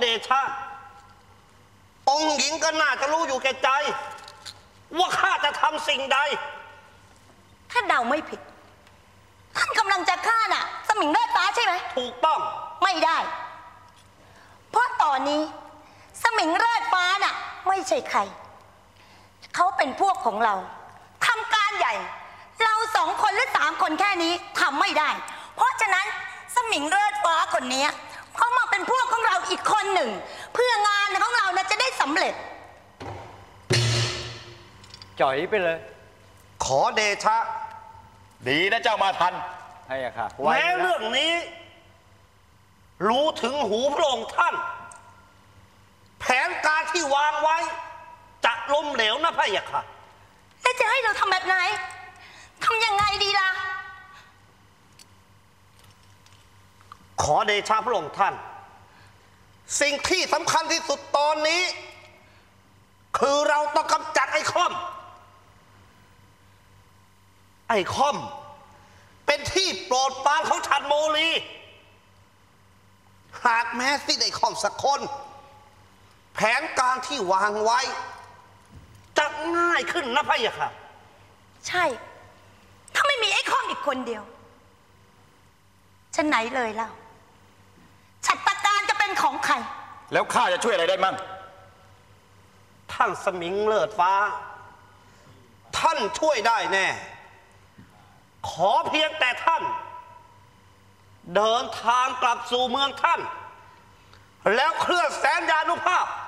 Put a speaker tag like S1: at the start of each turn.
S1: ชะองค์หญิงก็น่าจะรู้อยู่แก่ใจว่าข้าจะทำสิ่งใด
S2: ถ้าเดาไม่ผิดท่านกำลังจะฆ่าน่ะสมิงเลือดฟ้าใช่ไหม
S1: ถูกต้อง
S2: ไม่ได้เพราะตอนนี้สมิงเลือดฟ้าน่ะไม่ใช่ใครเขาเป็นพวกของเราทำการใหญ่เรา2 คนหรือ3 คนแค่นี้ทำไม่ได้เพราะฉะนั้นสมิงเลือดฟ้าคนนี้เขามาเป็นพวกของเราอีกคนหนึ่งเพื่องานของเรานะจะได้สำเร็จ
S3: จ่อยไปเลย
S1: ขอเดชะ
S4: ดีนะเจ้ามาทัน
S3: ใช่ค่ะ
S1: แม้เรื่องนี้รู้ถึงหูพระองค์ท่านแผนการที่วางไว้จะล้มเหลวนะพะยะค่ะ
S2: แล้วจะให้เราทำแบบไหนทำยังไงดีล่ะ
S1: ขอเดชะพระองค์ท่านสิ่งที่สำคัญที่สุดตอนนี้คือเราต้องกำจัดไอ้ค่อมเป็นที่โปรดปรานของฉันโมลีหากแม้สิ้นไอ้ค่อมสักคนแผนการที่วางไว้จะง่ายขึ้นนะพะยะค่ะ
S2: ใช่ถ้าไม่มีไอ้ค่อมอีกคนเดียวฉันไหนเลยเล่าฉัตรการจะเป็นของใคร
S4: แล้วข้าจะช่วยอะไรได้มั่ง
S1: ท่านสมิงเลิศฟ้าท่านช่วยได้แน่ขอเพียงแต่ท่านเดินทางกลับสู่เมืองท่านแล้วเคลื่อนแสนยานุภาพ